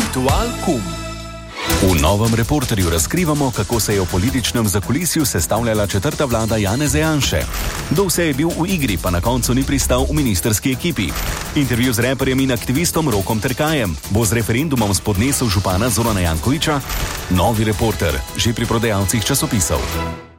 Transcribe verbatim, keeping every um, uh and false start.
Ritual Kum. V novem Reporterju razkrivamo, kako se je v političnem zakulisju sestavljala četrta vlada Janeza Janše. Kdo vse je bil v igri, pa na koncu ni pristal v ministrski ekipi. Intervju z reperjem in aktivistom Rokom Terkajem. Bo z referendumom spodnesel župana Zorana Jankovića? Novi Reporter, že pri prodajalcih časopisov.